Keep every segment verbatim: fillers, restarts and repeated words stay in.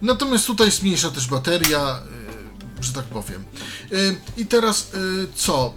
Natomiast tutaj jest mniejsza też bateria, że tak powiem. I teraz co?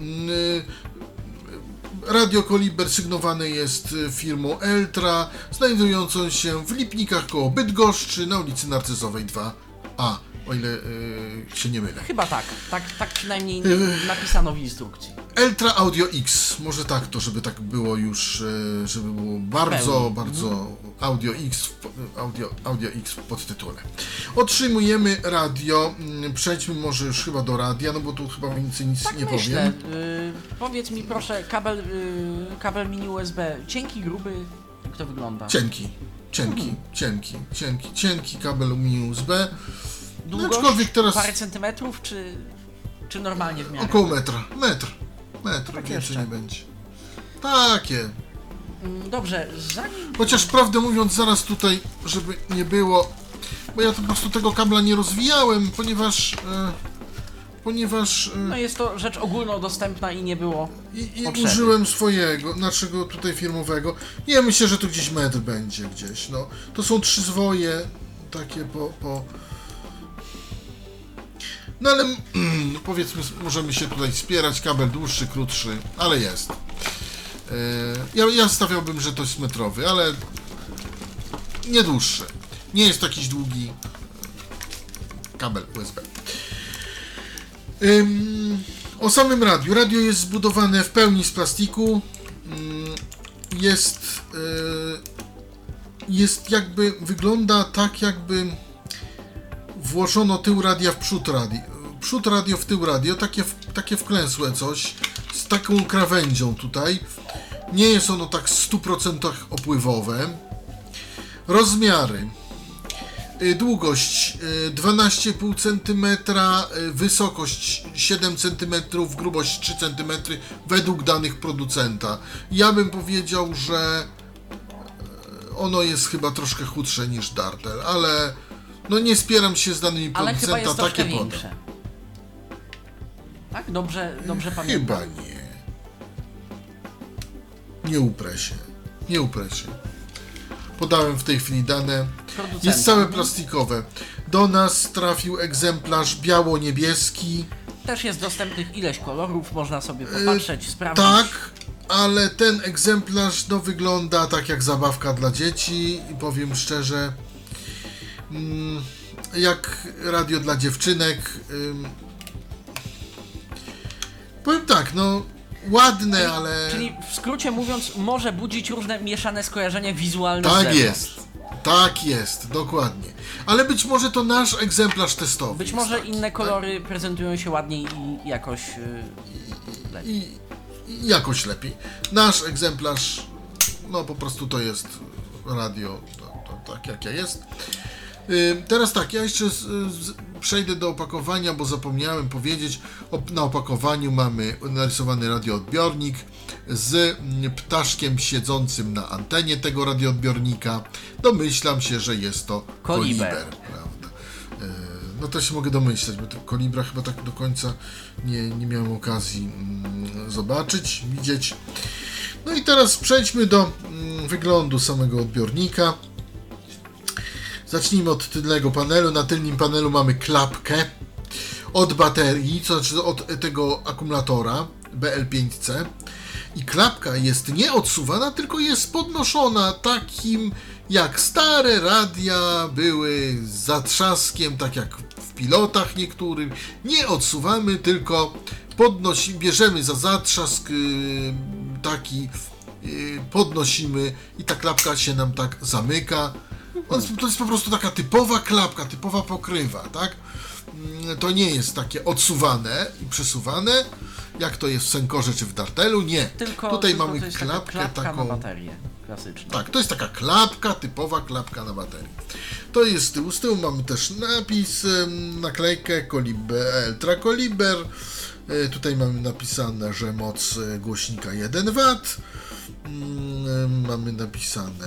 Radio Koliber sygnowane jest firmą Eltra, znajdującą się w Lipnikach koło Bydgoszczy na ulicy Narcyzowej dwa A, o ile yy, się nie mylę. Chyba tak, tak, tak przynajmniej napisano w instrukcji. Eltra Audio X, może tak to, żeby tak było już, żeby było bardzo, Pełni. bardzo mm. Audio X, Audio, Audio X w podtytule. Otrzymujemy radio, przejdźmy może już chyba do radia, no bo tu chyba więcej nic tak nie myślę. powiem. Yy, powiedz mi proszę, kabel, yy, kabel mini U S B, cienki, gruby, jak to wygląda? Cienki, cienki, hmm. cienki, cienki, cienki kabel mini U S B. Długość teraz parę centymetrów, czy, czy normalnie w miarę? Około metra, metr. Metr, tak więcej nie będzie. Takie. Dobrze, zanim... Chociaż prawdę mówiąc, zaraz tutaj, żeby nie było, bo ja po prostu tego kabla nie rozwijałem, ponieważ... E, ponieważ... E, no jest to rzecz ogólnodostępna i nie było I, i użyłem swojego, naszego tutaj firmowego. Nie, myślę, że tu gdzieś metr będzie gdzieś, no. To są trzy zwoje, takie po... po no ale mm, powiedzmy, możemy się tutaj wspierać, kabel dłuższy, krótszy, ale jest. Yy, ja, ja stawiałbym, że to jest metrowy, ale nie dłuższy. Nie jest to jakiś długi kabel U S B. Yy, o samym radiu. Radio jest zbudowane w pełni z plastiku. Yy, jest, yy, jest jakby, wygląda tak jakby włożono tył radia w przód radio. Przód radio w tył radio, takie, takie wklęsłe coś, z taką krawędzią tutaj. Nie jest ono tak w stu procentach opływowe. Rozmiary. Długość dwanaście i pół centymetra, wysokość siedem centymetrów, grubość trzy centymetry według danych producenta. Ja bym powiedział, że ono jest chyba troszkę chudsze niż Dartel, ale no nie spieram się z danymi ale producenta, chyba jest takie większe. Tak? Dobrze, dobrze pamiętam? Chyba nie. Nie uprę się. Nie uprę się. Podałem w tej chwili dane. Producenta. Jest całe plastikowe. Do nas trafił egzemplarz biało-niebieski. Też jest dostępnych ileś kolorów, można sobie popatrzeć, yy, sprawdzić. Tak, ale ten egzemplarz no, wygląda tak jak zabawka dla dzieci i powiem szczerze, mm, jak radio dla dziewczynek. Ym, powiem tak, no ładne, czyli, ale... Czyli w skrócie mówiąc, może budzić różne mieszane skojarzenia wizualne. Tak jest, tak jest, dokładnie. Ale być może to nasz egzemplarz testowy. Być może taki, inne kolory tak? prezentują się ładniej i jakoś yy, lepiej. I, I jakoś lepiej. Nasz egzemplarz, no po prostu to jest radio, to, to, tak jak ja jest. Yy, teraz tak, ja jeszcze z, z, przejdę do opakowania, bo zapomniałem powiedzieć, o, na opakowaniu mamy narysowany radioodbiornik z ptaszkiem siedzącym na antenie tego radioodbiornika. Domyślam się, że jest to Koliber, Koliber, prawda? Yy, no to się mogę domyśleć, bo to Kolibra chyba tak do końca nie, nie miałem okazji mm, zobaczyć, widzieć. No i teraz przejdźmy do mm, wyglądu samego odbiornika. Zacznijmy od tylnego panelu. Na tylnym panelu mamy klapkę od baterii, to znaczy od tego akumulatora B L pięć C. I klapka jest nie odsuwana, tylko jest podnoszona takim jak stare radia były z zatrzaskiem, tak jak w pilotach niektórym. Nie odsuwamy, tylko podnosimy, bierzemy za zatrzask yy, taki, yy, podnosimy i ta klapka się nam tak zamyka. To jest po prostu taka typowa klapka, typowa pokrywa, tak? To nie jest takie odsuwane i przesuwane, jak to jest w Senkorze czy w Dartelu, nie. Tylko, tutaj tylko mamy to jest klapkę klapka taką... na baterię, klasyczną. Tak, to jest taka klapka, typowa klapka na baterii. To jest z tyłu, z tyłu mamy też napis, naklejkę Koliber, Eltra Koliber. Tutaj mamy napisane, że moc głośnika jeden wat. Mamy napisane...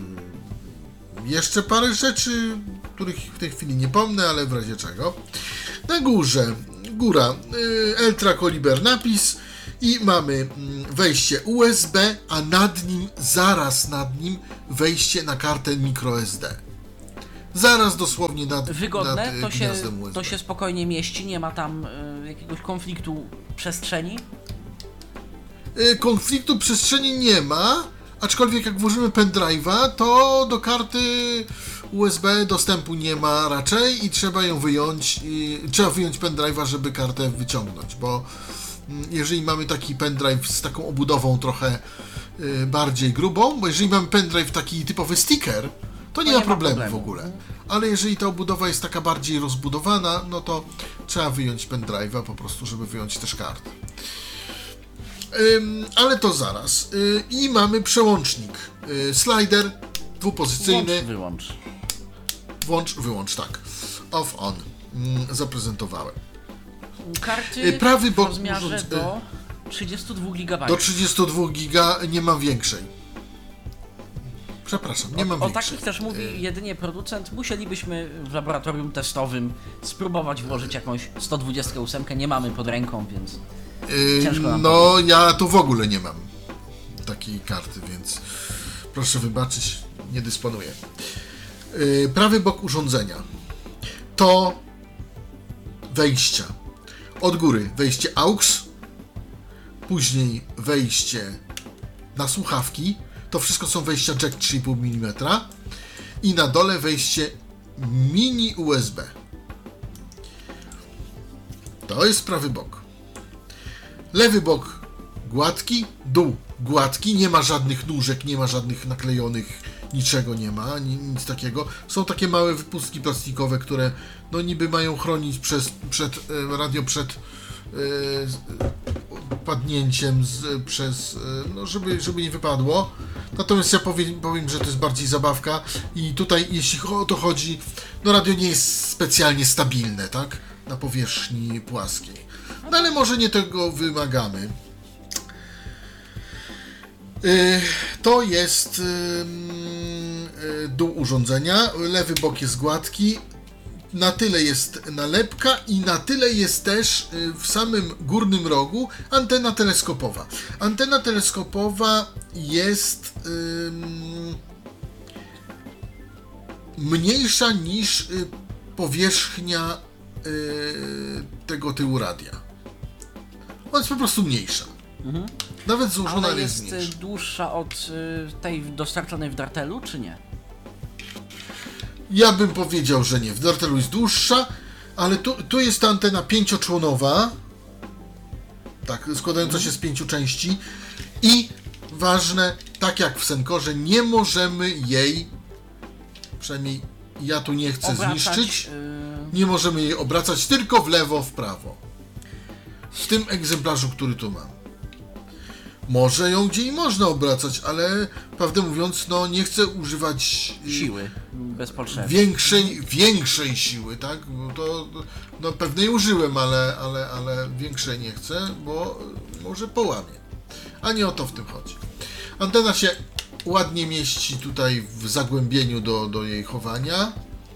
jeszcze parę rzeczy, których w tej chwili nie pomnę, ale w razie czego. Na górze, góra, Eltra Koliber napis i mamy wejście U S B, a nad nim, zaraz nad nim wejście na kartę microSD. zaraz dosłownie nad, Wygodne, nad to, e, się, gniazdem U S B. to się spokojnie mieści, nie ma tam y, jakiegoś konfliktu przestrzeni. E, Konfliktu przestrzeni nie ma, aczkolwiek jak włożymy pendrive'a, to do karty U S B dostępu nie ma raczej i trzeba ją wyjąć, i, trzeba wyjąć pendrive'a, żeby kartę wyciągnąć, bo mm, jeżeli mamy taki pendrive z taką obudową trochę y, bardziej grubą, bo jeżeli mamy pendrive taki typowy sticker, to nie, nie ma ma problemu, problemu. w ogóle. Ale jeżeli ta obudowa jest taka bardziej rozbudowana, no to trzeba wyjąć pendrive'a po prostu, żeby wyjąć też kartę. Ym, ale to zaraz. Y, I mamy przełącznik. Y, slider dwupozycyjny. Włącz, wyłącz. Włącz, wyłącz, tak. Off, on. Mm, zaprezentowałem. Karty Y, prawy w bok rozmiarze urząd- do trzydziestu dwóch Do gigabajtów. trzydziestu dwóch giga nie mam większej. Przepraszam, nie mam O większej. takich też mówi jedynie producent. Musielibyśmy w laboratorium testowym spróbować włożyć jakąś sto dwudziestkę osiem. Nie mamy pod ręką, więc Y, ciężko nam no, ja tu w ogóle nie mam takiej karty, więc proszę wybaczyć, nie dysponuję. Y, prawy bok urządzenia to wejścia. Od góry wejście A U X, później wejście na słuchawki. To wszystko są wejścia jack trzy i pół milimetra i na dole wejście mini U S B. To jest prawy bok. Lewy bok gładki, dół gładki, nie ma żadnych nóżek, nie ma żadnych naklejonych, niczego nie ma, ni- nic takiego. Są takie małe wypustki plastikowe, które no niby mają chronić przez, przed e, radio przed e, padnięciem z, przez, e, no żeby, żeby nie wypadło. Natomiast ja powiem, powiem, że to jest bardziej zabawka i tutaj jeśli o to chodzi, no radio nie jest specjalnie stabilne, tak? Na powierzchni płaskiej. No ale może nie tego wymagamy. Yy, To jest yy, yy, dół urządzenia. Lewy bok jest gładki. Na tyle jest nalepka i na tyle jest też yy, w samym górnym rogu antena teleskopowa. Antena teleskopowa jest yy, mniejsza niż yy, powierzchnia yy, tego tyłu radia. Ona jest po prostu mniejsza. Mhm. Nawet złożona Ale jest jest mniejsza. y, dłuższa od y, tej dostarczonej w Dartelu, czy nie? Ja bym powiedział, że nie. W Dartelu jest dłuższa, ale tu, tu jest ta antena pięcioczłonowa, tak, składająca się z pięciu części i ważne, tak jak w Senkorze, nie możemy jej, przynajmniej ja tu nie chcę Obracać, zniszczyć, y, nie możemy jej obracać tylko w lewo, w prawo. W tym egzemplarzu, który tu mam. Może ją gdzie i można obracać, ale prawdę mówiąc, no nie chcę używać y, siły bez potrzeby. większej, większej siły, tak? Bo to, no pewnej użyłem, ale, ale, ale większej nie chcę, bo może połamie. A nie o to w tym chodzi. Antena się ładnie mieści tutaj w zagłębieniu do, do jej chowania.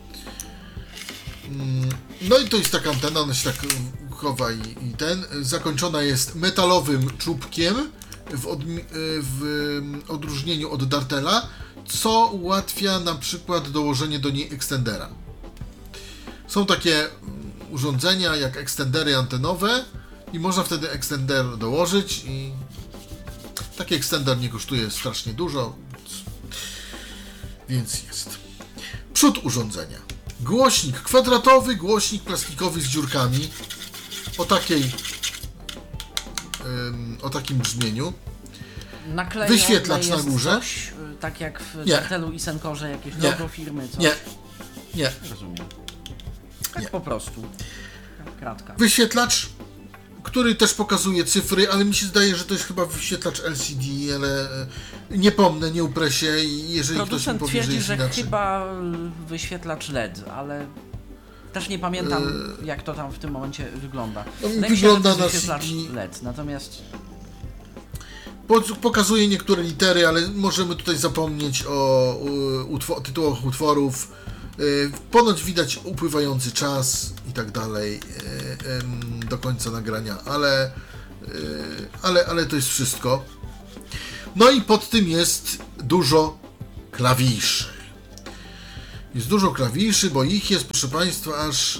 Mm, No i to jest taka antena, ona się tak chowa i, i ten. Zakończona jest metalowym czubkiem w, odmi- w odróżnieniu od Dartela, co ułatwia na przykład dołożenie do niej ekstendera. Są takie mm, urządzenia jak ekstendery antenowe i można wtedy ekstender dołożyć i taki ekstender nie kosztuje strasznie dużo, więc jest. Przód urządzenia. Głośnik kwadratowy, głośnik plastikowy z dziurkami o takiej ym, o takim brzmieniu. Naklejone Wyświetlacz na jest górze? Coś, y, tak jak w Nie. Dartelu i Senkorze, jakieś Nie. logo firmy, coś. Nie, nie. Rozumiem. Tak Nie. po prostu. Kratka. Wyświetlacz, który też pokazuje cyfry, ale mi się zdaje, że to jest chyba wyświetlacz L C D, ale e, nie pomnę, nie uprę się i jeżeli ktoś mi Producent powie, że twierdzi, jest że inaczej. chyba y, wyświetlacz L E D, ale też nie pamiętam, jak to tam w tym momencie wygląda. E, no, Wydaje mi się, wygląda że to jest na wyświetlacz C D. L E D, natomiast Po- Pokazuje niektóre litery, ale możemy tutaj zapomnieć o u, utwo- tytułach utworów. Y, Ponoć widać upływający czas i tak dalej y, ym, do końca nagrania, ale, y, ale, ale to jest wszystko. No i pod tym jest dużo klawiszy. Jest dużo klawiszy, bo ich jest, proszę Państwa, aż e,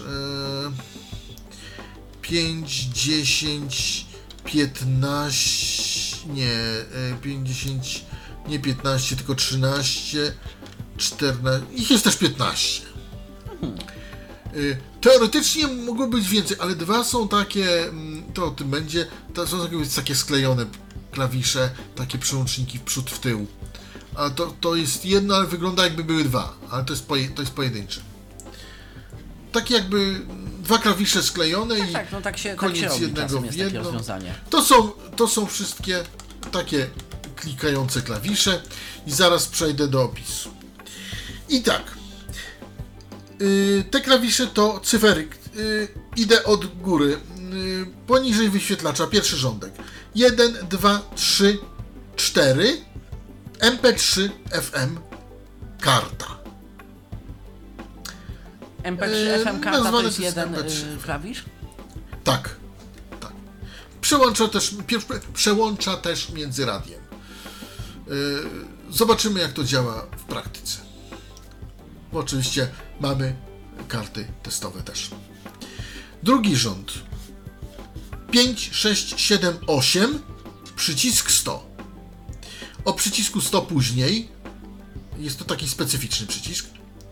pięć, dziesięć, piętnaście, nie, e, pięćdziesiąt, nie piętnaście, tylko trzynaście, czternaście, ich jest też piętnaście. E, teoretycznie mogło być więcej, ale dwa są takie, to o tym będzie, to są takie, takie sklejone klawisze, takie przełączniki w przód, w tył. A to, to jest jedno, ale wygląda jakby były dwa, ale to jest, poje, to jest pojedyncze. Takie jakby dwa klawisze sklejone Tak, i tak, no tak się, tak koniec się robi jednego czasem, w jest takie jedno. rozwiązanie. To są, to są wszystkie takie klikające klawisze i zaraz przejdę do opisu. I tak, yy, te klawisze to cyfery, yy, idę od góry, yy, poniżej wyświetlacza, pierwszy rządek. jeden, dwa, trzy, cztery, M P trzy, F M, karta. M P trzy F M karta to nazwane jest to jest jeden M P trzy. y, klawisz? Tak, tak. Przełącza też, pier- przełącza też między radiem. Yy, zobaczymy, jak to działa w praktyce. Bo oczywiście mamy karty testowe też. Drugi rząd. pięć, sześć, siedem, osiem, przycisk sto. O przycisku sto później. Jest to taki specyficzny przycisk.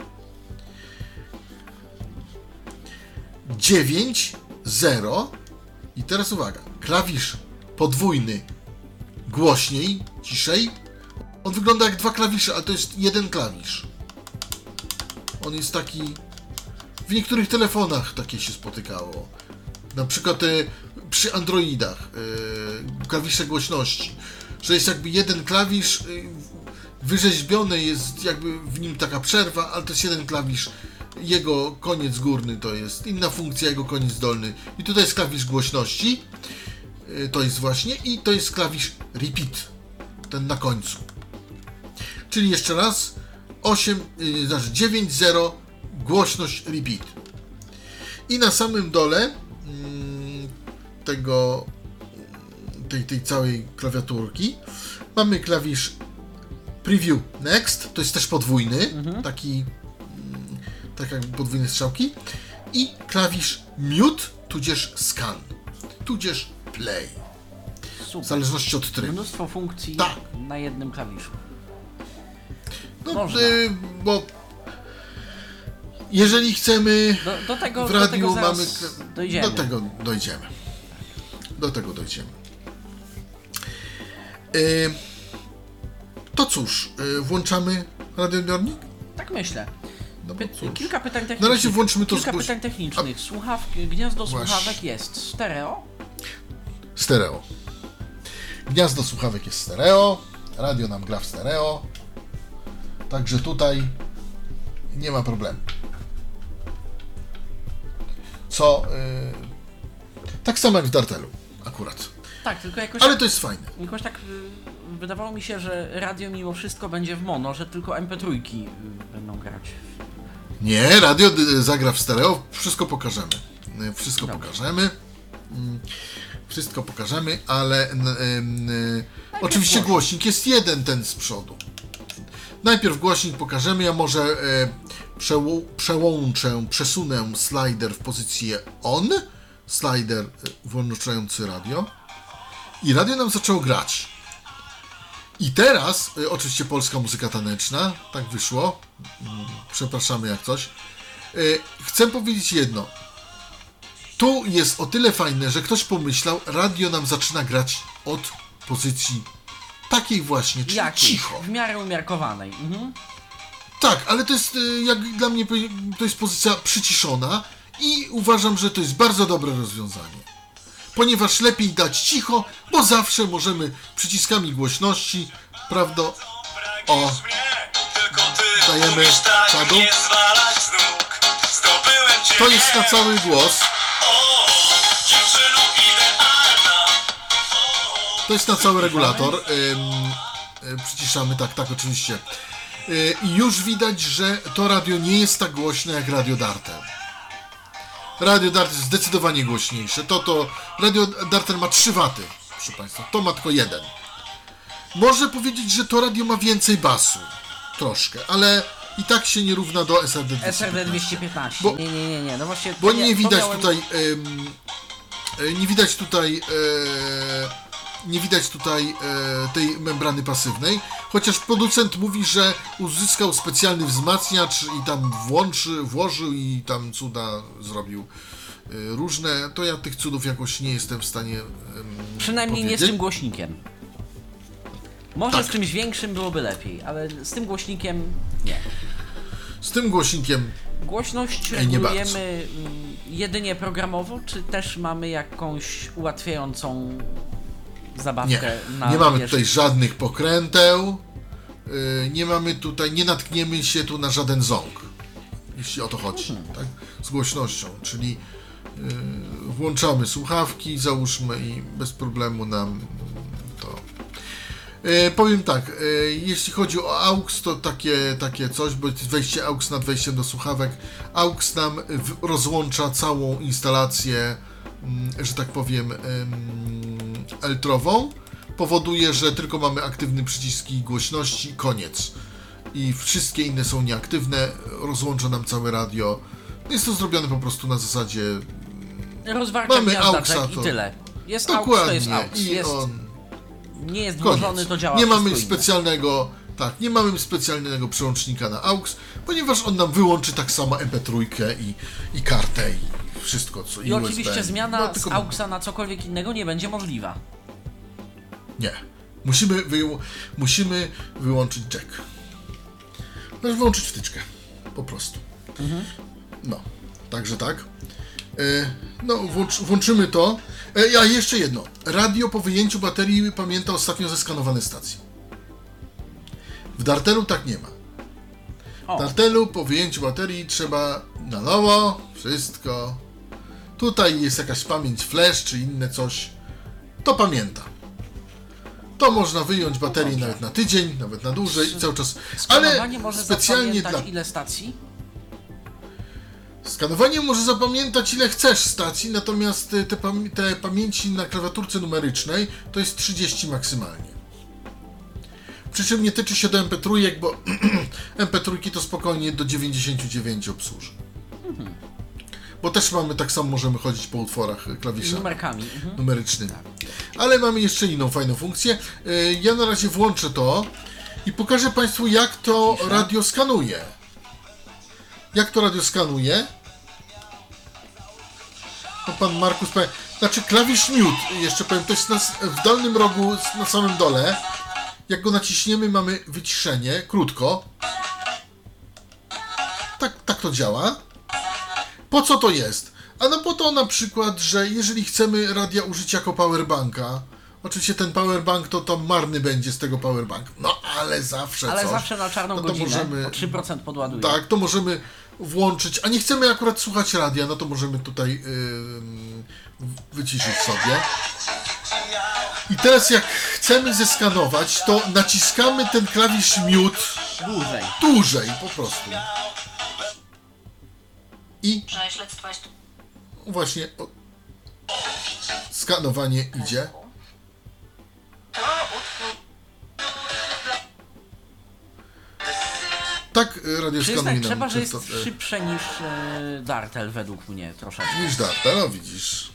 dziewięć, zero. I teraz uwaga. Klawisz podwójny głośniej, ciszej. On wygląda jak dwa klawisze, ale to jest jeden klawisz. On jest taki... W niektórych telefonach takie się spotykało. Na przykład y, przy Androidach. Y, klawisze głośności. Że jest jakby jeden klawisz, y, wyrzeźbiony jest jakby w nim taka przerwa, ale to jest jeden klawisz. Jego koniec górny to jest inna funkcja, jego koniec dolny. I tutaj jest klawisz głośności. Y, to jest właśnie. I to jest klawisz repeat. Ten na końcu. Czyli jeszcze raz. osiem, y, znaczy dziewięć, zero. Głośność repeat. I na samym dole mm, tego tej, tej całej klawiaturki mamy klawisz preview next, to jest też podwójny, mhm. taki mm, tak jak podwójne strzałki, i klawisz mute, tudzież scan, tudzież play. Super. W zależności od trybu. Mnóstwo funkcji tak. na jednym klawiszu. No, y, bo jeżeli chcemy do, do tego, w radiu do tego mamy... dojdziemy. Do tego dojdziemy. Do tego dojdziemy. Yy, to cóż, yy, włączamy radioodbiornik? Tak myślę. No Py- cóż. kilka pytań technicznych. Na razie włączmy to Kilka zgłoś- pytań technicznych. Słuchawki, gniazdo Właśnie. słuchawek jest stereo? Stereo. Gniazdo słuchawek jest stereo. Radio nam gra w stereo. Także tutaj nie ma problemu. Co yy, tak samo jak w Dartelu akurat. Tak, tylko jakoś Ale tak, to jest fajne. jakoś tak y, wydawało mi się, że radio mimo wszystko będzie w mono, że tylko M P trzy y, będą grać. Nie, radio y, zagra w stereo. Wszystko pokażemy. Y, Wszystko Dobrze. pokażemy. Mm, Wszystko pokażemy, ale y, y, oczywiście głośnik. głośnik jest jeden, ten z przodu. Najpierw głośnik pokażemy, ja może y, przełą- przełączę, przesunę slider w pozycję on, slider y, włączający radio i radio nam zaczęło grać. I teraz, y, oczywiście polska muzyka taneczna, tak wyszło, mm, przepraszamy jak coś. Y, chcę powiedzieć jedno. Tu jest o tyle fajne, że ktoś pomyślał, radio nam zaczyna grać od pozycji takiej właśnie, czyli Jakiej? cicho. W miarę umiarkowanej. Mhm. Tak, ale to jest, y, jak dla mnie, to jest pozycja przyciszona i uważam, że to jest bardzo dobre rozwiązanie. Ponieważ lepiej dać cicho, bo zawsze możemy przyciskami głośności, prawda, o, dajemy czadu. To jest na cały głos. To jest na cały regulator. Ym, y, przyciszamy, tak, tak, oczywiście. Y, I już widać, że to radio nie jest tak głośne jak Radio Dartel. Radio Dartel jest zdecydowanie głośniejsze. To, to, Radio Dartel ma trzy waty, proszę Państwa. To ma tylko jeden. Można powiedzieć, że to radio ma więcej basu. Troszkę, ale i tak się nie równa do S R D S R D dwieście piętnaście. Bo- nie, nie, nie, nie. No właśnie. Bo to nie widać miałem- tutaj, em, e, nie widać tutaj, e, nie widać tutaj e, tej membrany pasywnej, chociaż producent mówi, że uzyskał specjalny wzmacniacz i tam włączy, włożył i tam cuda zrobił e, różne, to ja tych cudów jakoś nie jestem w stanie em, Przynajmniej nie z powiedzieć. tym głośnikiem. Może Tak. z czymś większym byłoby lepiej, ale z tym głośnikiem nie. Z tym głośnikiem Głośność Ej, nie regulujemy mm, jedynie programowo, czy też mamy jakąś ułatwiającą zabawkę nie, na nie mamy wierzch- tutaj żadnych pokręteł, y, nie mamy tutaj, nie natkniemy się tu na żaden ząg, jeśli o to chodzi, tak? Z głośnością, czyli y, włączamy słuchawki, załóżmy i bez problemu nam to... Y, powiem tak, y, jeśli chodzi o aux, to takie, takie coś, bo jest wejście aux nad wejściem do słuchawek, aux nam w, rozłącza całą instalację, mm, że tak powiem, ym, eltrową, powoduje, że tylko mamy aktywne przyciski głośności i koniec. I wszystkie inne są nieaktywne, rozłącza nam całe radio. Jest to zrobione po prostu na zasadzie Rozwarcia mamy gniazdaczek auxa, i to- tyle. Jest aux, to dokładnie jest aux. i Jest, on nie jest koniec. włożony, to działa Nie mamy wszystko inne. specjalnego, tak, nie mamy specjalnego przełącznika na aux, ponieważ on nam wyłączy tak samo em pe trzy i, i kartę i wszystko co I U S B. oczywiście zmiana No, z tylko- auxa na cokolwiek innego nie będzie możliwa. Nie. Musimy, wył- musimy wyłączyć jack. Znaczy wyłączyć wtyczkę. Po prostu. No. Także tak. E, no, włącz, włączymy to. E, a jeszcze jedno. Radio po wyjęciu baterii pamięta ostatnio zeskanowane stacje. W Dartelu tak nie ma. W O, Dartelu po wyjęciu baterii trzeba na nowo wszystko. Tutaj jest jakaś pamięć flash czy inne coś. To pamięta. To można wyjąć baterię nawet na tydzień, nawet na dłużej i cały czas. Ale skanowanie może specjalnie zapamiętać dla. ile stacji? Skanowanie może zapamiętać ile chcesz stacji, natomiast y, te, pam- te pamięci na klawiaturce numerycznej to jest trzydzieści maksymalnie. Przy czym nie tyczy się do em pe trzy, bo em pe trzy to spokojnie do dziewięćdziesiąt dziewięć obsłuży. Bo też mamy, tak samo możemy chodzić po utworach Z klawisza numerkami. Mhm. numerycznymi. Ale mamy jeszcze inną fajną funkcję. Y, Ja na razie włączę to i pokażę Państwu, jak to Cisza. radio skanuje. Jak to radio skanuje? To pan Markus powie. Znaczy klawisz mute, jeszcze powiem, to jest na, s- w dolnym rogu, s- na samym dole. Jak go naciśniemy, mamy wyciszenie, krótko. Tak, tak to działa. Po co to jest? A no po to na przykład, że jeżeli chcemy radia użyć jako powerbanka, oczywiście ten powerbank to tam marny będzie z tego powerbank, no ale zawsze Ale coś. zawsze na czarną No to godzinę możemy- o trzy procent podładuje. Tak, to możemy włączyć, a nie chcemy akurat słuchać radia, no to możemy tutaj yy, wyciszyć sobie. I teraz jak chcemy zeskanować, to naciskamy ten klawisz mute Dłużej. dłużej po prostu. I że śledztwo jest właśnie o, skanowanie idzie. to utwór Tak y, radio skanuje Przyznać nam trzeba, że jest często, y, szybsze niż e, Dartel według mnie troszeczkę. niż Darta, no widzisz.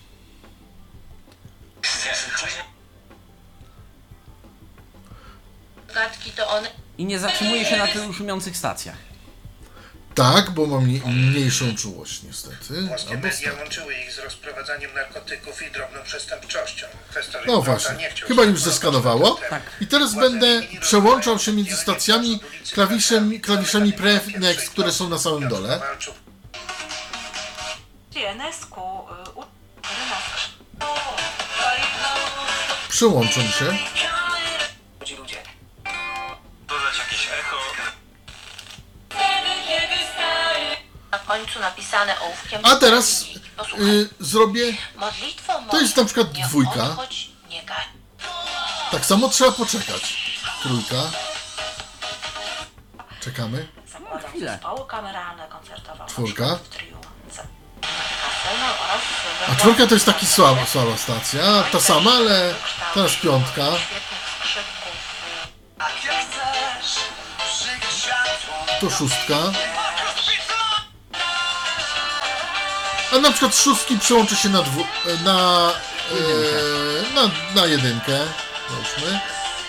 kartki, to one I nie zatrzymuje się na tylu szumiących stacjach. Tak, bo mam mniej- mniejszą czułość niestety. Polskie Albo media stać. łączyły ich z rozprowadzaniem narkotyków i drobną przestępczością. Kwestor No właśnie, chyba już zeskanowało. Tak. I teraz będę przełączał się między stacjami klawiszem, klawiszami Pref Next, które są na samym dole. G N S-ku y, u rynowska. Przełączam się. ludzie. Dodać jakieś echo. Na końcu napisane ołówkiem. A teraz Posłuchaj. y, zrobię, Modlitwo to jest na przykład nie dwójka. odchodź, nie gaj. tak samo trzeba poczekać. Trójka. Czekamy. Zakładam chwilę. zespoły kameralne, koncertowe. Czwórka. w triumfce. Kasyno oraz A czwórka to jest taki słaba, słaba stacja. Ta sama, ale teraz piątka. świetnych skrzypków. Jak chcesz, przyjdź światło. to szóstka. A na przykład z szóstki przełączy się na dwu, na, e, na, na jedynkę. Załóżmy.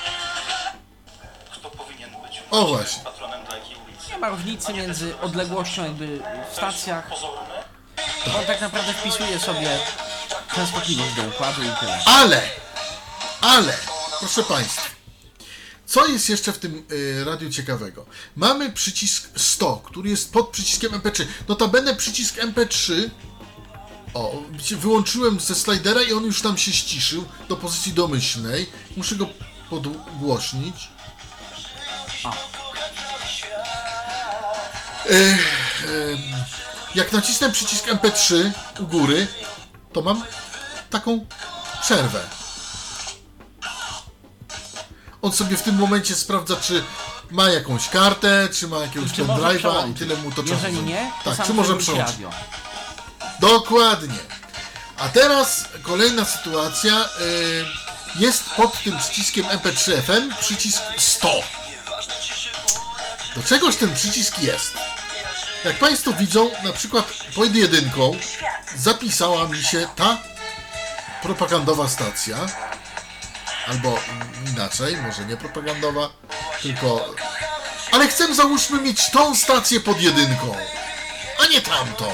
Kto powinien być O właśnie. patronem dla jakiej ulicy? Nie ma różnicy między odległością jakby w stacjach. Pozorny? On tak naprawdę wpisuje sobie częstotliwość do układu i tyle. Ale, ale, proszę Państwa, co jest jeszcze w tym y, radiu ciekawego? Mamy przycisk sto, który jest pod przyciskiem em pe trzy. Notabene przycisk em pe trzy, o, wyłączyłem ze slidera i on już tam się ściszył do pozycji domyślnej. Muszę go podgłośnić. O. Y, y, jak nacisnę przycisk em pe trzy u góry, to mam taką przerwę. On sobie w tym momencie sprawdza, czy ma jakąś kartę, czy ma jakiegoś Czy może pendrive'a i przełączyć. tyle mu to czasu. Jeżeli nie, to tak, sam czy może wyłączy przełączyć. radio. Dokładnie. A teraz kolejna sytuacja. y, Jest pod tym przyciskiem em pe trzy ef em przycisk sto. Do czegoś ten przycisk jest. Jak Państwo widzą, na przykład pod jedynką zapisała mi się ta propagandowa stacja. Albo inaczej, może nie propagandowa, tylko... Ale chcę, załóżmy, mieć tą stację pod jedynką, a nie tamtą.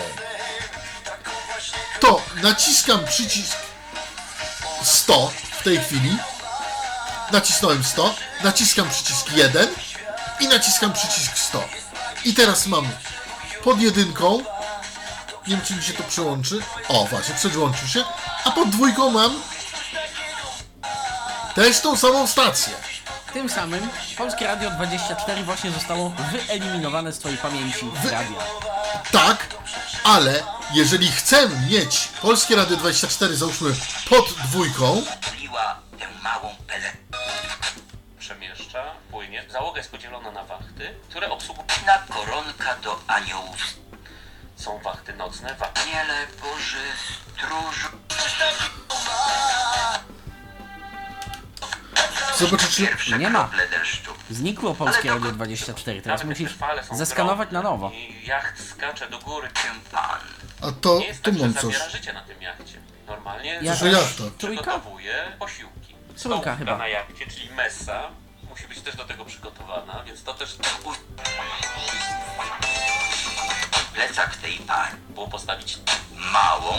To naciskam przycisk sto w tej chwili. Nacisnąłem sto, naciskam przycisk jeden i naciskam przycisk sto. I teraz mam pod jedynką, nie wiem, czy mi się to przełączy. O, właśnie, przełączył się. A pod dwójką mam też tą samą stację. Tym samym Polskie Radio dwadzieścia cztery właśnie zostało wyeliminowane z twojej pamięci radia. Tak, ale jeżeli chcę mieć Polskie Radio dwadzieścia cztery, załóżmy, pod dwójką, Liła tę małą pelę. Przemieszcza, płynie. Załoga jest podzielona na wachty, które obsługują. Na koronka do aniołów. Są wachty nocne, wachty. Aniele Boży stróżu. zobaczę, czy... Pierwsze Nie ma. krople deszczu. Znikło Polskie Radio dwadzieścia cztery, teraz Nawet musisz te fale są zeskanować na drobne nowo. I jacht skacze do góry. Tym pan. A to, Nie jest tu tak, że mam coś. zabiera życie na tym jachcie. Normalnie Ja Że jachta. Trójka? przygotowuje posiłki. Trójka Stołówka chyba. na jachcie, czyli messa, musi być też do tego przygotowana, więc to też Plecak tej pani. było postawić. Małą.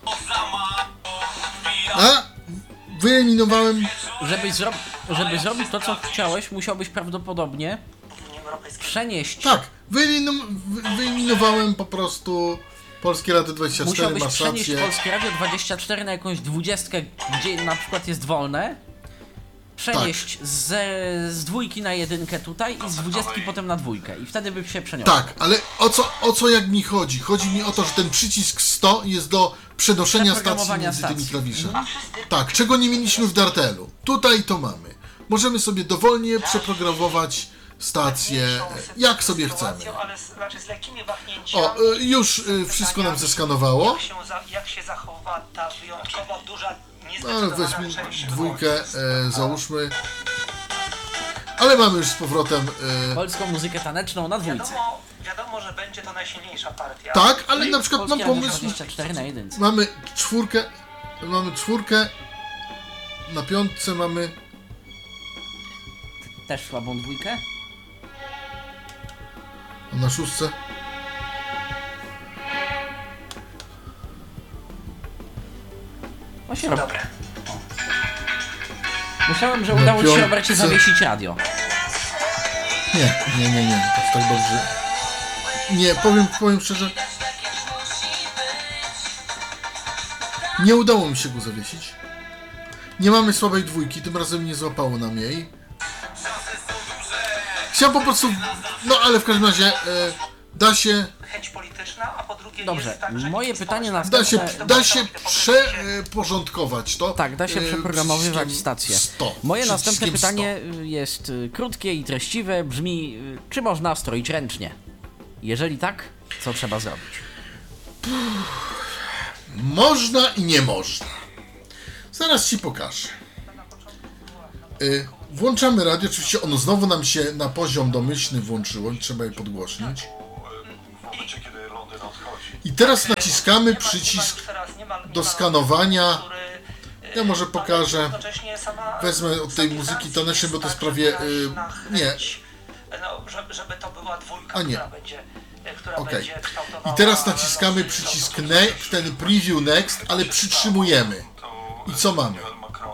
A wyeliminowałem... Żeby, zro... żeby zrobić to, co chciałeś, musiałbyś prawdopodobnie przenieść... Tak, wyelimin- wy- wyeliminowałem po prostu Polskie Radio dwadzieścia cztery, Musiałbyś masz przenieść rację. Polskie Radio dwadzieścia cztery na jakąś dwudziestkę, gdzie na przykład jest wolne. Przenieść Tak. z, z dwójki na jedynkę tutaj i z dwudziestki potem na dwójkę. I wtedy by się przeniosło. Tak, ale o co, o co jak mi chodzi? Chodzi mi o to, że ten przycisk sto jest do przenoszenia stacji Przeprogramowania między tymi stacji. klawiszami. Tak, czego nie mieliśmy w Dartelu. Tutaj to mamy. Możemy sobie dowolnie przeprogramować stację, jak sobie chcemy. Ale z, znaczy z lekkimi wahnięciami. O, y, już y, wszystko nam zeskanowało. Jak się, za, jak się zachowa ta wyjątkowo duża, No, ale niezdecydowana weźmy część dwójkę, wojsk? e, załóżmy. Ale mamy już z powrotem... E, Polską muzykę taneczną na dwójce. Wiadomo, wiadomo, że będzie to najsilniejsza partia. tak, ale na przykład mam Polskie Radio pomysł... dwadzieścia cztery na jedynce. Mamy czwórkę, mamy czwórkę, na piątce mamy... Też słabą dwójkę. A na szóstce? Właśnie rob... Dobra. Myślałem, że Na udało ci się, piątce. Robercie, zawiesić radio. Nie, nie, nie, nie, aż tak dobrze. Nie, powiem, powiem szczerze. Nie udało mi się go zawiesić. Nie mamy słabej dwójki, tym razem nie złapało nam jej. Chciałem po prostu, no ale w każdym razie e, da się, Chęć polityczna, a po drugie Dobrze, jest tak, że moje nikt pytanie społeczny- da się, następne... da się przeporządkować to. Tak, da się e, przeprogramowywać przyciskiem stację. sto, Moje następne przyciskiem pytanie y, jest y, krótkie i treściwe. Brzmi, y, czy można stroić ręcznie? Jeżeli tak, co trzeba zrobić? sto. Można i nie można. Zaraz ci pokażę. Y, Włączamy radio, oczywiście ono znowu nam się na poziom domyślny włączyło i trzeba je podgłośnić. W momencie, kiedy Londyn odchodzi. I teraz naciskamy przycisk do skanowania. Ja może pokażę. Wezmę od tej muzyki tanecznej, bo to jest prawie... Yy, nie. No, żeby, żeby to była dwójka, A nie. która będzie, która Okej. będzie kształtowała I teraz naciskamy przycisk ne ten preview next, ale przytrzymujemy. I co mamy? Macron.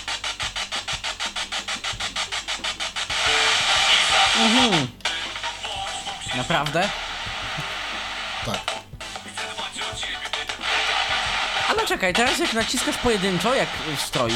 Naprawdę? Tak. Ale czekaj, teraz jak naciskasz pojedynczo, jak w stroi.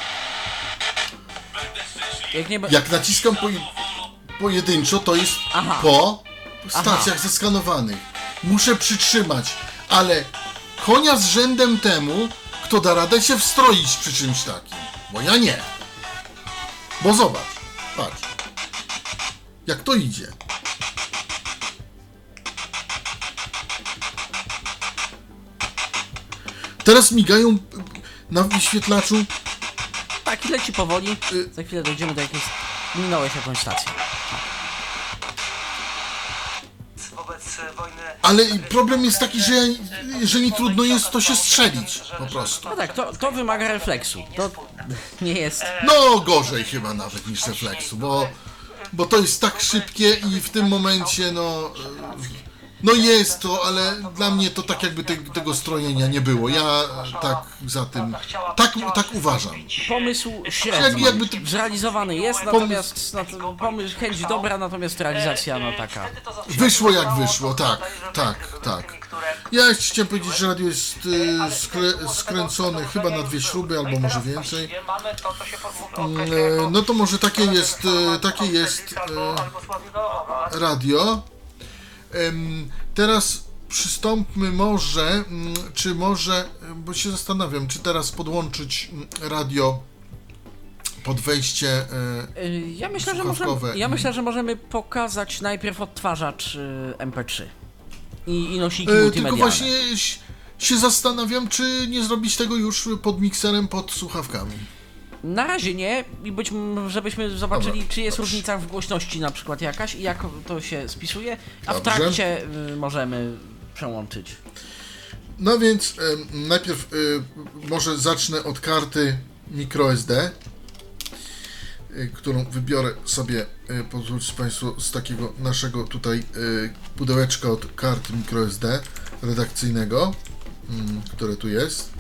Jak nie... Jak naciskam po, pojedynczo, to jest Aha. po stacjach zeskanowanych. Muszę przytrzymać, ale konia z rzędem temu, kto da radę się wstroić przy czymś takim. Bo ja nie. Bo zobacz, patrz. Jak to idzie. Teraz migają na wyświetlaczu. Tak, i leci powoli. Za chwilę dojdziemy do jakiejś... Minąłeś jakąś stację. wobec wojny. Ale problem jest taki, że jeżeli trudno jest, to się strzelić po prostu. No tak, to, to wymaga refleksu. To nie jest... No gorzej chyba nawet niż refleksu, bo, bo to jest tak szybkie i w tym momencie no... e, No jest to, ale dla mnie to tak jakby te, tego strojenia nie było. Ja tak za tym... Tak, tak uważam. Pomysł Jak, średni. jakby to, Zrealizowany jest, natomiast nat pomysł, chęć dobra, natomiast realizacja no taka. wyszło jak wyszło, tak, tak, tak. Ja jeszcze chciałem powiedzieć, że radio jest e, skrę, skręcone chyba na dwie śruby, albo może więcej. Mamy to, co się E, no to może takie jest, e, takie jest e, radio. Em, teraz przystąpmy może, mm, czy może, bo się zastanawiam, czy teraz podłączyć mm, radio pod wejście. E, Y, Ja myślę, że Słuchawkowe. możemy, ja myślę, że możemy pokazać najpierw odtwarzacz y, M P trzy i, i nośniki e, tylko multimedialne. właśnie ś- się zastanawiam, czy nie zrobić tego już pod mikserem, pod słuchawkami. Na razie nie i być może byśmy zobaczyli, Dobra, czy jest dobrze. różnica w głośności na przykład jakaś i jak to się spisuje, a w Dobrze. trakcie y, możemy przełączyć. No więc em, najpierw e, może zacznę od karty microSD, e, którą wybiorę sobie, e, pozwólcie Państwo, z takiego naszego tutaj e, pudełeczka od karty microSD redakcyjnego, mm, które tu jest.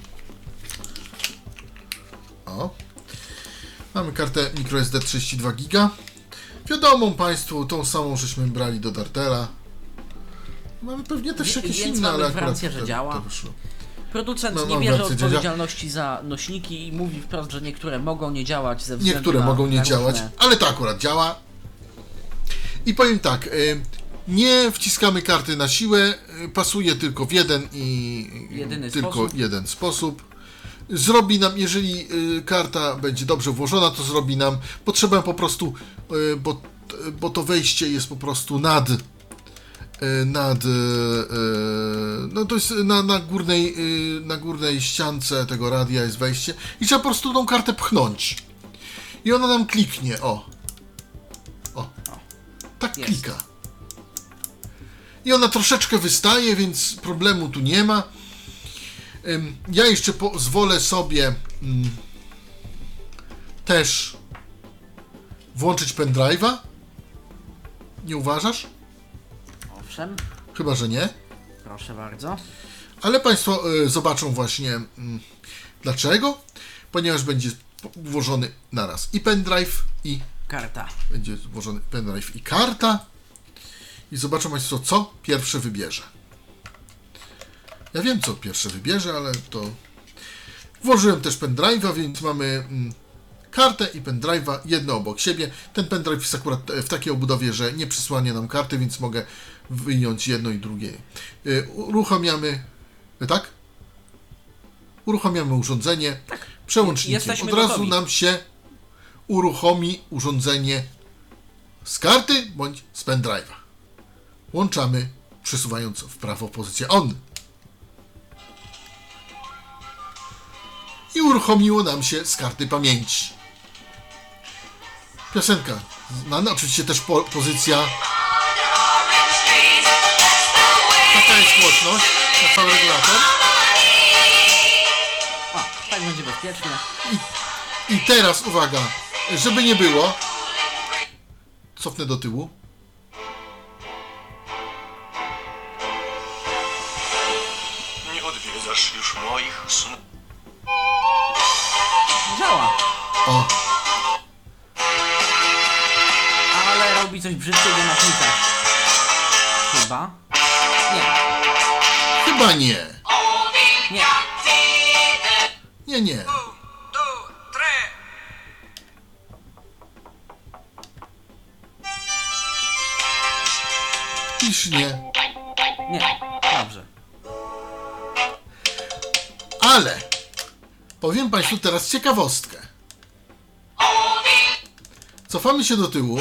O. Mamy kartę microSD trzydzieści dwa giga. Wiadomą Państwu, tą samą żeśmy brali do Dartera. Mamy pewnie też Wie- jakieś więc inne, mamy ale akurat gwarancję, że to, działa. to wyszło. Producent No, nie mam bierze rację, dziadzia. odpowiedzialności za nośniki i mówi wprost, że niektóre mogą nie działać ze względu Niektóre na, mogą nie na działać, różne... ale to akurat działa. I powiem tak, y, nie wciskamy karty na siłę, y, pasuje tylko w jeden i Jedyny tylko sposób. jeden sposób. Zrobi nam, jeżeli y, karta będzie dobrze włożona, to zrobi nam potrzebę po prostu, y, bo, bo to wejście jest po prostu nad y, nad y, y, no to jest na, na górnej y, na górnej ściance tego radia jest wejście i trzeba po prostu tą kartę pchnąć i ona nam kliknie, o o, tak Jest. klika i ona troszeczkę wystaje, więc problemu tu nie ma. Ym, ja jeszcze pozwolę sobie ym, też włączyć pendrive'a, nie uważasz? Owszem, Chyba, że nie. proszę bardzo. Ale Państwo y, zobaczą właśnie mm, dlaczego. Ponieważ będzie po- włożony naraz i pendrive, i Karta. będzie włożony pendrive i karta. I zobaczą Państwo, co pierwsze wybierze. Ja wiem, co pierwsze wybierze, ale to... Włożyłem też pendrive'a, więc mamy mm, kartę i pendrive'a jedno obok siebie. Ten pendrive jest akurat w takiej obudowie, że nie przysłania nam karty, więc mogę wyjąć jedno i drugie. Y, uruchamiamy... Tak? Uruchamiamy urządzenie. Przełącznikiem. Jesteśmy Od razu gotowi. nam się uruchomi urządzenie z karty bądź z pendrive'a. Łączamy, przesuwając w prawo pozycję on. I uruchomiło nam się z karty pamięci. Piosenka znana, oczywiście też po, pozycja. Taka jest głośność na cały regulator. O, tak będzie bezpiecznie. I teraz uwaga, żeby nie było. Cofnę do tyłu. Nie odwiedzasz już moich snów. Działa. O, Ale robi coś brzydkiego na plikach. Chyba? Nie. chyba nie. Nie. Nie, nie. Iż nie. Nie. Dobrze. Ale powiem Państwu teraz ciekawostkę. Cofamy się do tyłu.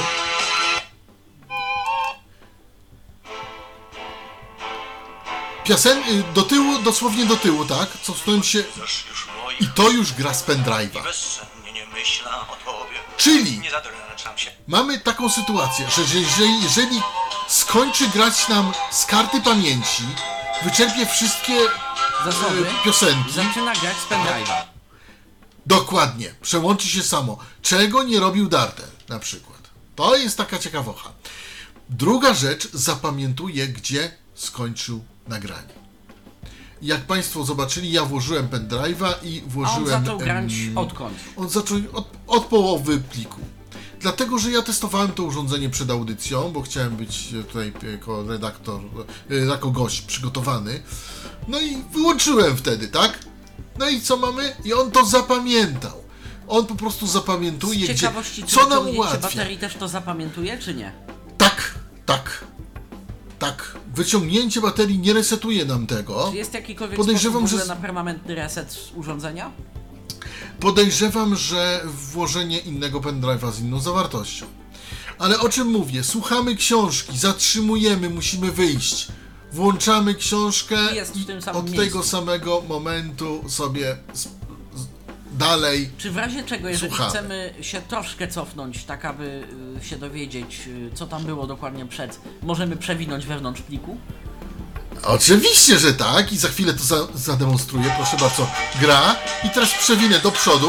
Piosen do tyłu, dosłownie do tyłu, tak? Cofnąłem się Odwiedzasz już moich i to już gra z pendrive'a. bezsennie nie myślę o tobie. Czyli Nie zadręczam się. mamy taką sytuację, że jeżeli, jeżeli skończy grać nam z karty pamięci, wyczerpie wszystkie Zasoby. e, piosenki, Zaczyna grać z pendrive'a. dokładnie, przełączy się samo. Czego nie robił Dartel na przykład. To jest taka ciekawocha. Druga rzecz, zapamiętuje, gdzie skończył nagranie. Jak Państwo zobaczyli, ja włożyłem pendrive'a i A on włożyłem... zaczął grać em, odkąd? On zaczął od, od połowy pliku. Dlatego, że ja testowałem to urządzenie przed audycją, bo chciałem być tutaj jako redaktor, e, jako gość przygotowany. No i wyłączyłem wtedy, tak? No i co mamy? I on to zapamiętał. On po prostu zapamiętuje, Z gdzie, ciekawości, czy co nam wyciągnięcie ułatwia. baterii też to zapamiętuje, czy nie? Tak, tak, tak. Wyciągnięcie baterii nie resetuje nam tego. Czy jest jakikolwiek Podejrzewam, sposób w ogóle że- na permanentny reset urządzenia? Podejrzewam, że włożenie innego pendrive'a z inną zawartością. Ale o czym mówię? Słuchamy książki, zatrzymujemy, musimy wyjść. Włączamy książkę Jest w i tym samym od miejscu. tego samego momentu sobie z, z, dalej. Czy w razie czego, jeżeli Słuchamy. chcemy się troszkę cofnąć, tak aby y, się dowiedzieć, y, co tam było dokładnie przed, możemy przewinąć wewnątrz pliku? Oczywiście, że tak i za chwilę to za, zademonstruję. Proszę bardzo, gra. I teraz przewinę do przodu.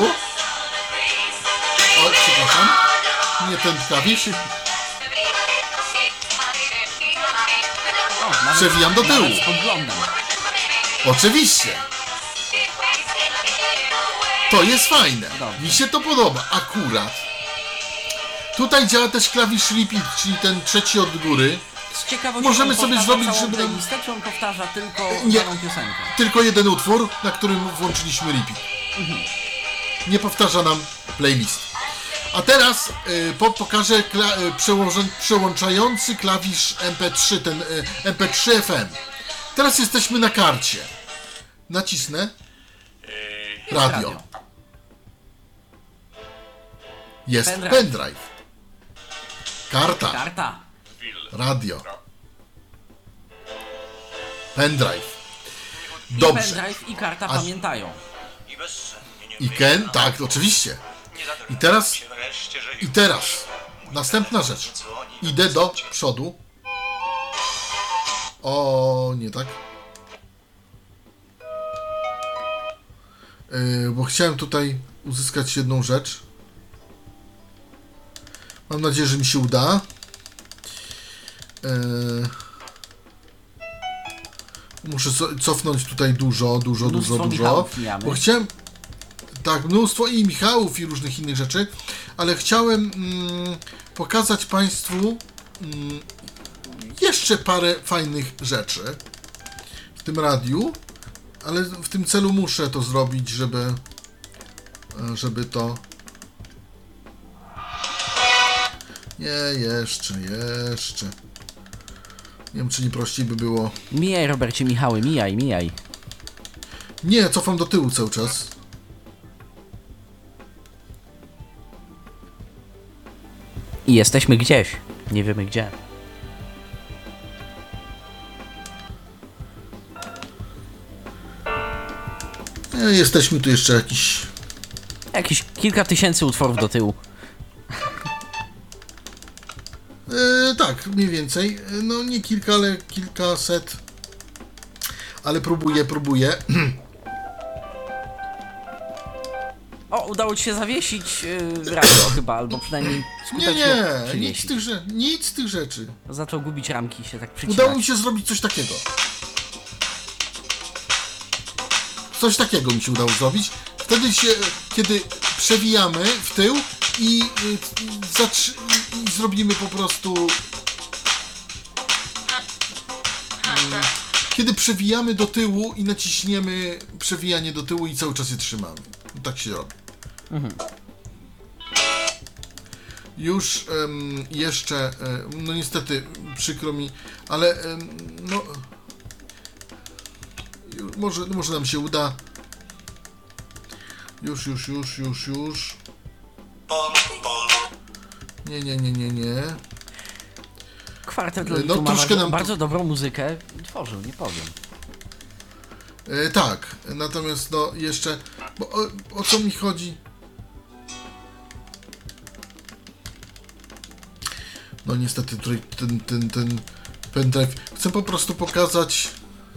O, przepraszam. Nie ten klawisz. O, nawet, Przewijam do tyłu. nawet z podglądem. Oczywiście. To jest fajne. Dobrze. Mi się to podoba. Akurat. Tutaj działa też klawisz repeat, czyli ten trzeci od góry. Z ciekawości Możemy on sobie powtarza zrobić, całą żeby nam- playlistę, czy on powtarza tylko Nie. daną piosenkę? Tylko jeden utwór, na którym włączyliśmy repeat. Nie powtarza nam playlist. A teraz y, po, pokażę kla, y, przełożę, przełączający klawisz M P trzy, ten y, M P trzy F M. Teraz jesteśmy na karcie. Nacisnę. Radio. radio. Jest Pendrive. pendrive. Karta. Karta. Radio. Pendrive. I Dobrze. pendrive i karta A- pamiętają. I bezsennie nie I myślę Ken? o Tak, tobie. oczywiście. Nie zadręczam I teraz- się wreszcie, że I teraz następna rzecz. Idę do przodu. O, nie tak. Yy, bo chciałem tutaj uzyskać jedną rzecz. Mam nadzieję, że mi się uda. Yy, muszę so- cofnąć tutaj dużo, dużo, Mnóstwo dużo, dużo. Michałów mijamy. Bo chciałem. Tak, mnóstwo i Michałów i różnych innych rzeczy, ale chciałem mm, pokazać Państwu mm, jeszcze parę fajnych rzeczy w tym radiu, ale w tym celu muszę to zrobić, żeby e, żeby to... Nie, jeszcze, jeszcze. Nie wiem, czy nie prościej by było... Mijaj, Robercie, Michały, mijaj, mijaj. Nie, cofam do tyłu cały czas. I jesteśmy gdzieś. Nie wiemy gdzie. E, jesteśmy tu jeszcze jakiś... Jakieś kilka tysięcy utworów do tyłu. tak, mniej więcej. No nie kilka, ale kilkaset. Ale próbuję, próbuję. O, udało ci się zawiesić yy, radio chyba, albo przynajmniej Nie, skutecznie nie, nic z przywieścić. tych, rze- nic z tych rzeczy. Zaczął gubić ramki, się tak przycinać. Udało mi się zrobić coś takiego. Coś takiego mi się udało zrobić. Wtedy się, kiedy przewijamy w tył i, y, zatrzy- i zrobimy po prostu... Mm, Kiedy przewijamy do tyłu i naciśniemy przewijanie do tyłu i cały czas je trzymamy. Tak się robi. Już em, jeszcze, em, no niestety przykro mi, ale em, no ju- może, może nam się uda. Już, już, już, już, już. Nie, nie, nie, nie, nie. Kwartet No, no, ma troszkę bardzo, nam to- bardzo dobrą muzykę tworzył, nie powiem. E, tak, natomiast no jeszcze, bo o, o co mi chodzi? No niestety tutaj ten, ten, ten pendrive, chcę po prostu pokazać,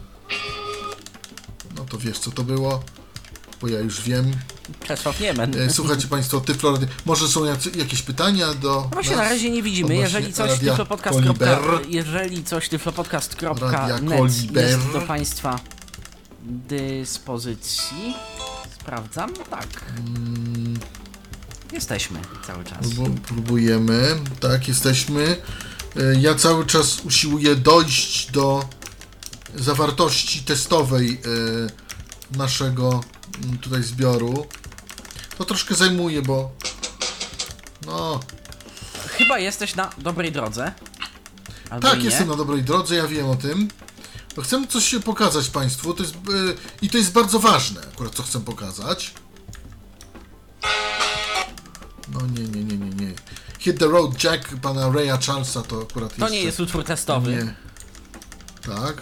no to wiesz co to było, bo ja już wiem. Czesław Niemen. E, słuchajcie Państwo, Tyflo, może są jacy, jakieś pytania do No właśnie nas? na razie nie widzimy. Odnośnie Jeżeli coś Radia tyflopodcast. Koliber. Jeżeli coś tyflopodcast kropka Radia net Koliber. jest do Państwa dyspozycji. Sprawdzam, tak. Hmm. Jesteśmy cały czas. Prób- Próbujemy, tak, jesteśmy. E, Ja cały czas usiłuję dojść do zawartości testowej e, naszego mm, tutaj zbioru. To troszkę zajmuje, bo no, Chyba jesteś na dobrej drodze. Albo tak, i nie. jestem na dobrej drodze, ja wiem o tym. Bo chcę coś się pokazać Państwu, to jest, e, i to jest bardzo ważne, akurat co chcę pokazać. No nie, nie, nie, nie, nie. Hit the Road Jack pana Raya Charlesa to akurat To nie jest utwór testowy. Nie. Tak.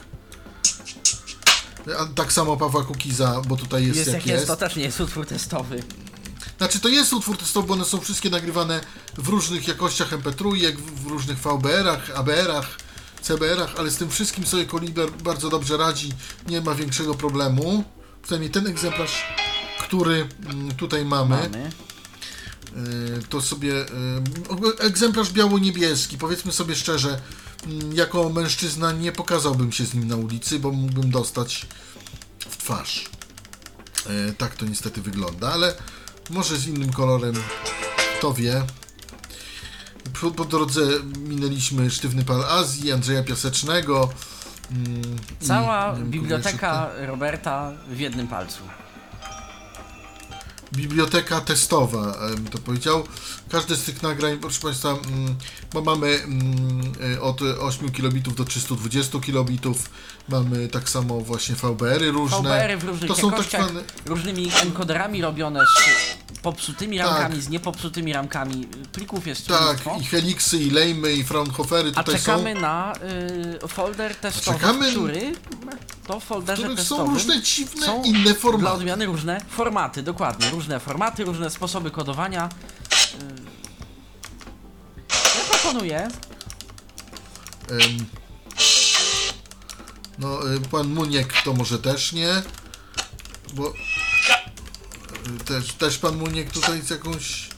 A tak samo Pawła Kukiza, bo tutaj jest, Jest jak jak jest. jest, to też nie jest utwór testowy. Znaczy to jest utwór testowy, bo one są wszystkie nagrywane w różnych jakościach em pe trzy, w w różnych vé bé erach, a bé erach, cé bé erach, ale z tym wszystkim sobie Koliber bardzo dobrze radzi, nie ma większego problemu. Przynajmniej ten egzemplarz, który mm, tutaj mamy. Mamy. Yy, to sobie yy, egzemplarz biało-niebieski, powiedzmy sobie szczerze, yy, jako mężczyzna nie pokazałbym się z nim na ulicy, bo mógłbym dostać w twarz. Yy, tak to niestety wygląda, ale może z innym kolorem, kto wie. Po, po drodze minęliśmy Sztywny Pal Azji, Andrzeja Piasecznego. Yy, Cała i, nie wiem, biblioteka Roberta w jednym palcu. Biblioteka testowa, bym to powiedział. Każde z tych nagrań, proszę Państwa, mm, bo mamy mm, y, od ośmiu kilobitów do trzystu dwudziestu kilobitów, mamy tak samo właśnie vé bé ery różne. vé bé ery w różnych to są tak jakościach, zwane, różnymi encoderami robione z popsutymi Tak. ramkami, z niepopsutymi ramkami. Plików jest tak, mnóstwo. i Helixy, i Lejmy, i Fraunhofery A tutaj czekamy są, na y, folder testowy, czekamy- który to w w folderze których testowym są różne dziwne, są inne dla formaty. odmiany różne formaty, dokładnie, różne formaty, różne sposoby kodowania. Y, Ja proponuję, Ym, no, y, pan Muniek to może też nie, bo y, też, też pan Muniek tutaj z jakąś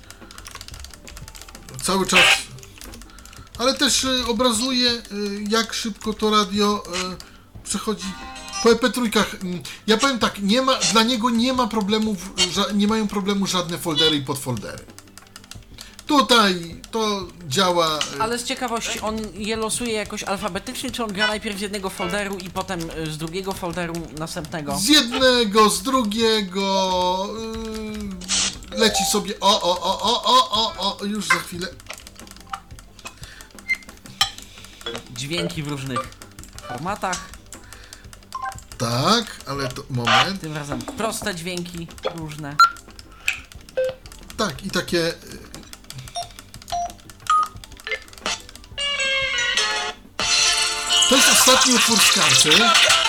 cały czas, ale też y, obrazuje y, jak szybko to radio y, przechodzi po em pe trzy. y, Ja powiem tak, nie ma, dla niego nie ma problemów, ża- nie mają problemu żadne foldery i podfoldery. Tutaj to działa. y, ale z ciekawości, on je losuje jakoś alfabetycznie, czy on gra najpierw z jednego folderu i potem y, z drugiego folderu następnego? Z jednego, z drugiego. Yy, leci sobie. O, o, o, o, o, o, o, już za chwilę. Dźwięki w różnych formatach, Tak, ale to moment. tym razem proste dźwięki różne. Tak, i takie. yy, To jest ostatni utwór z karty.